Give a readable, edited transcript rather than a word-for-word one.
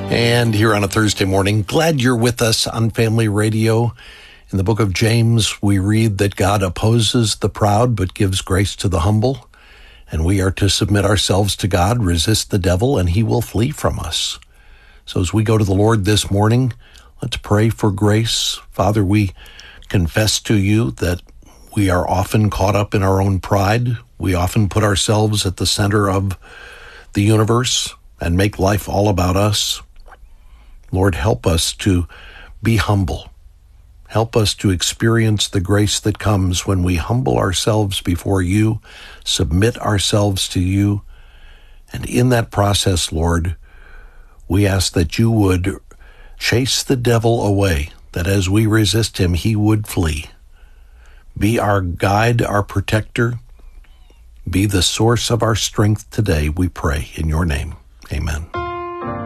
And here on a Thursday morning, glad you're with us on Family Radio. In the book of James, we read that God opposes the proud but gives grace to the humble. And we are to submit ourselves to God, resist the devil, and he will flee from us. So as we go to the Lord this morning, let's pray for grace. Father, we confess to you that we are often caught up in our own pride. We often put ourselves at the center of the universe and make life all about us. Lord, help us to be humble. Help us to experience the grace that comes when we humble ourselves before you, submit ourselves to you. And in that process, Lord, we ask that you would chase the devil away, that as we resist him, he would flee. Be our guide, our protector. Be the source of our strength today, we pray in your name. Amen.